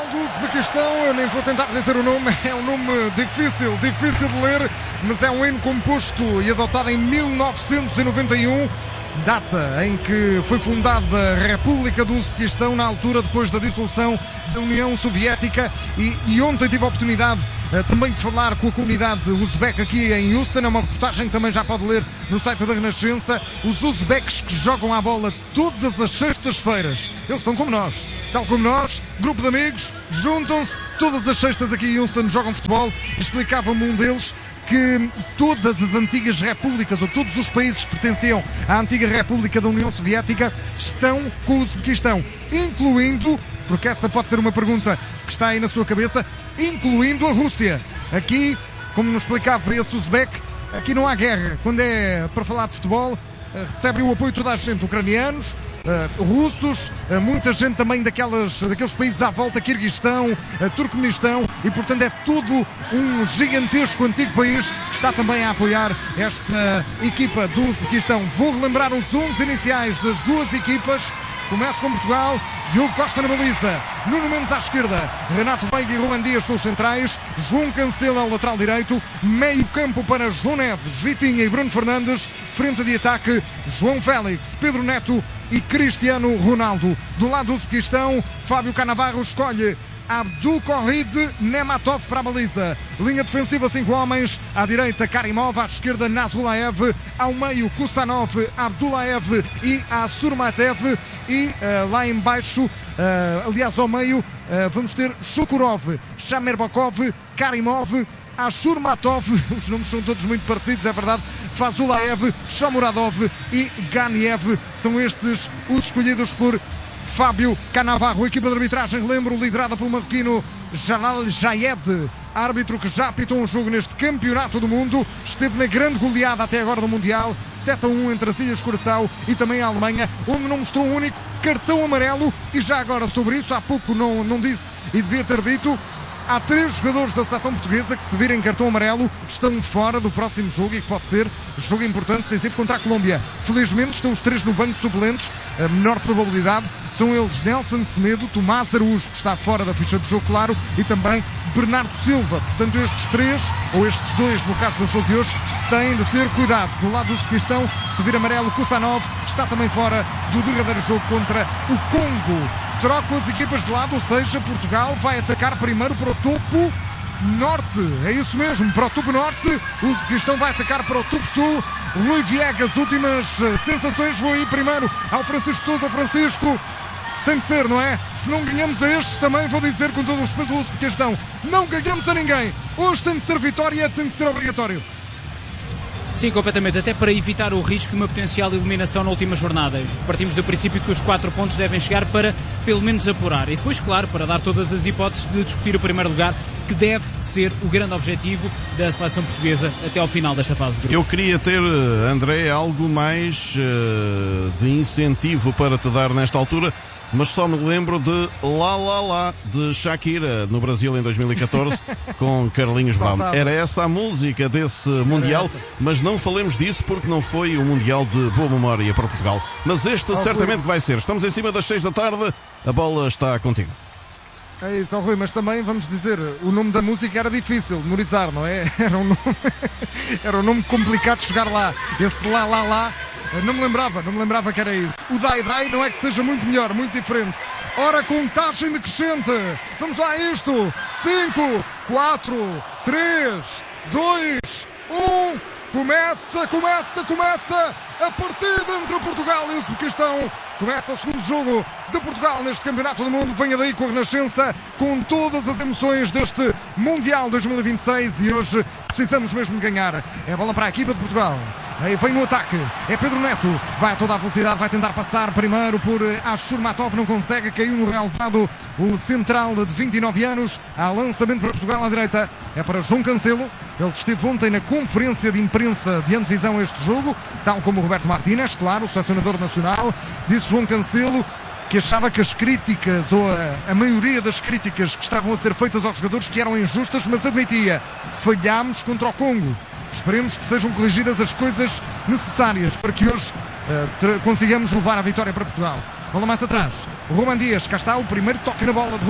mundial do Uzbequistão. Eu nem vou tentar dizer o nome, é um nome difícil de ler, mas é um hino composto e adotado em 1991, data em que foi fundada a República do Uzbequistão, na altura depois da dissolução da União Soviética, e ontem tive a oportunidade também de falar com a comunidade uzbeca aqui em Houston. É uma reportagem que também já pode ler no site da Renascença. Os uzbeques que jogam a bola todas as sextas-feiras, eles são como nós, tal como nós, grupo de amigos, juntam-se todas as sextas aqui em Houston, jogam futebol. Explicava-me um deles que todas as antigas repúblicas, ou todos os países que pertenciam à antiga República da União Soviética, estão com o Uzbequistão, incluindo, porque essa pode ser uma pergunta que está aí na sua cabeça, incluindo a Rússia. Aqui, como nos explicava esse uzbeque, aqui não há guerra. Quando é para falar de futebol, recebem o apoio de toda a gente, ucranianos, russos, muita gente também daqueles países à volta, Quirguistão, Turcomenistão, e portanto é todo um gigantesco antigo país que está também a apoiar esta equipa do Uzbequistão. Vou relembrar os 11 iniciais das duas equipas. Começo com Portugal. Diogo Costa na baliza, Nuno Mendes à esquerda, Renato Veiga e Ruben Dias são os centrais, João Cancelo ao lateral direito, meio campo para João Neves, Vitinha e Bruno Fernandes, frente de ataque João Félix, Pedro Neto e Cristiano Ronaldo. Do lado do Uzbequistão, Fábio Cannavaro escolhe Abdulkorid Nematov para a baliza. Linha defensiva, 5 homens. À direita, Karimov. À esquerda, Nazulaev. Ao meio, Kusanov, Abdullaev e Asurmatev. E lá em baixo, aliás ao meio, vamos ter Shukurov, Shamerbakov, Karimov, Ashurmatov. Os nomes são todos muito parecidos, é verdade. Fazulaev, Shomuradov e Ganiev. São estes os escolhidos por Fábio Cannavaro. A equipa de arbitragem, lembro, liderada pelo marroquino Jalal Jayed, árbitro que já apitou um jogo neste campeonato do mundo. Esteve na grande goleada até agora do Mundial, 7-1 entre as Ilhas Curaçao e também a Alemanha, onde não mostrou um único cartão amarelo. E já agora sobre isso, há pouco não disse e devia ter dito, há 3 jogadores da seleção portuguesa que, se virem cartão amarelo, estão fora do próximo jogo, e que pode ser jogo importante, decisivo, contra a Colômbia. Felizmente estão os 3 no banco de suplentes. A menor probabilidade são eles Nelson Semedo, Tomás Araújo, que está fora da ficha de jogo, claro, e também Bernardo Silva. Portanto, estes 3, ou estes 2, no caso do jogo de hoje, têm de ter cuidado. Do lado do Uzbequistão, se vir amarelo, Kusanov está também fora do derradeiro jogo contra o Congo. Trocam as equipas de lado, ou seja, Portugal vai atacar primeiro para o topo norte. É isso mesmo, para o topo norte. O Uzbequistão vai atacar para o topo sul. Rui Viegas, últimas sensações. Vou aí primeiro ao Francisco Sousa. Francisco, tem de ser, não é? Se não ganhamos a estes, também vou dizer com todo o respeito ao Uzbequistão, não ganhamos a ninguém. Hoje tem de ser vitória, tem de ser obrigatório. Sim, completamente, até para evitar o risco de uma potencial eliminação na última jornada. Partimos do princípio que os 4 pontos devem chegar para, pelo menos, apurar. E depois, claro, para dar todas as hipóteses de discutir o primeiro lugar, que deve ser o grande objetivo da seleção portuguesa até ao final desta fase de grupos. Eu queria ter, André, algo mais de incentivo para te dar nesta altura, mas só me lembro de La La La, de Shakira, no Brasil em 2014, com Carlinhos Baum. Era essa a música desse Mundial, mas não falemos disso porque não foi um Mundial de boa memória para Portugal. Mas este certamente que vai ser. Estamos em cima das 6 da tarde, a bola está contigo. É isso, Rui, mas também vamos dizer, o nome da música era difícil de memorizar, não é? Era um nome complicado de chegar lá. Esse La La La, não me lembrava que era isso. O Dai Dai não é que seja muito melhor, muito diferente. Ora, contagem decrescente. Vamos lá a isto. 5, 4, 3, 2, 1. Começa a partida entre Portugal e o Uzbequistão. Começa o segundo jogo de Portugal neste Campeonato do Mundo. Venha daí com a Renascença, com todas as emoções deste Mundial 2026, e hoje precisamos mesmo de ganhar. É a bola para a equipa de Portugal. Aí vem no ataque, é Pedro Neto, vai a toda a velocidade, vai tentar passar primeiro por Ashurmatov, não consegue, caiu no relevado o central de 29 anos. Há lançamento para Portugal à direita, é para João Cancelo, ele que esteve ontem na conferência de imprensa de antevisão a este jogo, tal como o Roberto Martínez, claro, o selecionador nacional. Disse João Cancelo que achava que as críticas, ou a maioria das críticas que estavam a ser feitas aos jogadores, que eram injustas, mas admitia, falhámos contra o Congo. Esperemos que sejam corrigidas as coisas necessárias para que hoje consigamos levar a vitória para Portugal. Bola mais atrás, Ruben Dias, cá está o primeiro toque na bola de